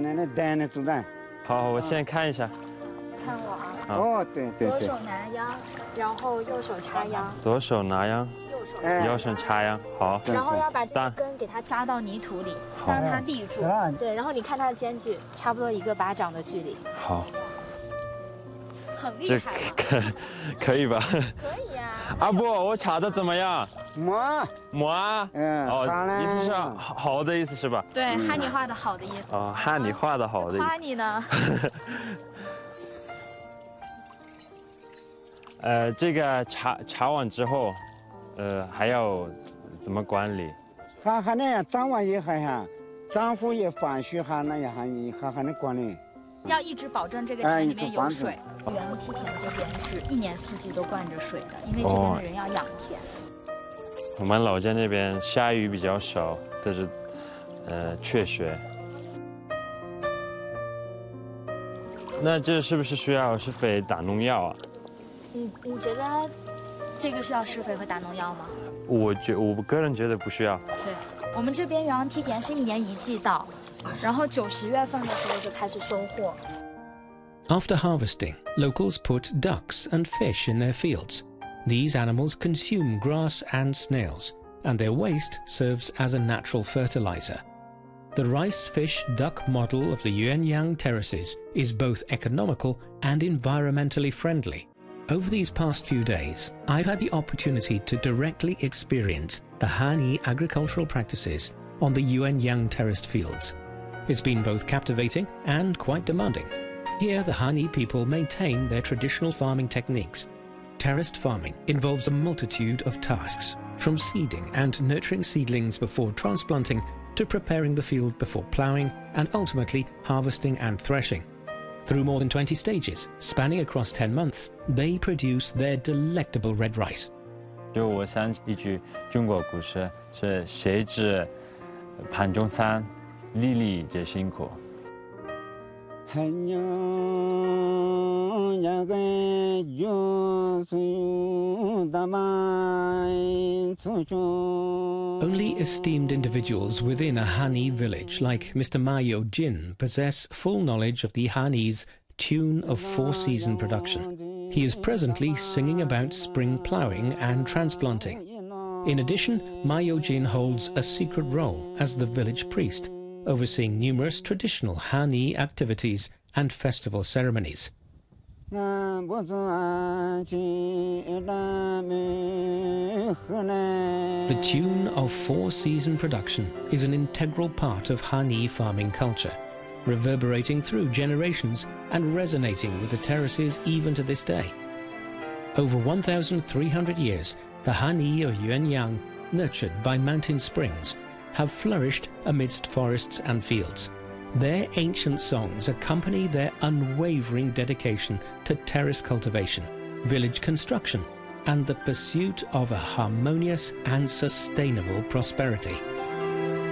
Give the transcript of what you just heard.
那单的主人。 好，我先看一下。 看我啊。 哦，对对对。 左手拿秧，然后右手插秧。 左手拿秧，右手插秧。好。 然后要把这个根给它扎到泥土里，让它立住。对，然后你看它的间距，差不多1个巴掌的距离。 好。 很厉害了。 可以吧？ 可以呀。 阿布，我插的怎么样？ 磨啊。哦，意思是好的意思是吧？ 对，汉尼话的好的意思。 哦，汉尼话的好的意思。 夸你呢。 这个查完之后，还要怎么管理？ 还那长完以后哈，丈夫也放许哈那样还能管理。 要一直保证这个田里面有水。原梯田这边是1年4季都灌着水的，因为这边的人要养田。 我们老家那边下雨比较少，但是缺水。那这是不是需要施肥打农药啊？ 你觉得这个需要施肥和打农药吗？ 我个人觉得不需要。 对，我们这边元阳梯田是1年1季稻，然后9、10月份的时候就开始收获。 After harvesting, locals put ducks and fish in their fields. These animals consume grass and snails, and their waste serves as a natural fertilizer. The rice, fish, duck model of the Yuanyang terraces is both economical and environmentally friendly. Over these past few days, I've had the opportunity to directly experience the Hani agricultural practices on the Yuanyang terraced fields. It's been both captivating and quite demanding. Here, the Hani people maintain their traditional farming techniques. Terraced farming involves a multitude of tasks, from seeding and nurturing seedlings before transplanting to preparing the field before ploughing and ultimately harvesting and threshing. Through more than 20 stages, spanning across 10 months, they produce their delectable red rice. 就我想起一句中国故事，是谁知盘中餐，粒粒皆辛苦。 Only esteemed individuals within a Hani village like Mr. Mayo Jin possess full knowledge of the Hani's tune of 4-season production. He is presently singing about spring ploughing and transplanting. In addition, Mayo Jin holds a secret role as the village priest, overseeing numerous traditional Hani activities and festival ceremonies. The tune of 4-season production is an integral part of Hani farming culture, reverberating through generations and resonating with the terraces even to this day. Over 1,300 years, the Hani of Yuanyang, nurtured by mountain springs, have flourished amidst forests and fields. Their ancient songs accompany their unwavering dedication to terrace cultivation, village construction, and the pursuit of a harmonious and sustainable prosperity.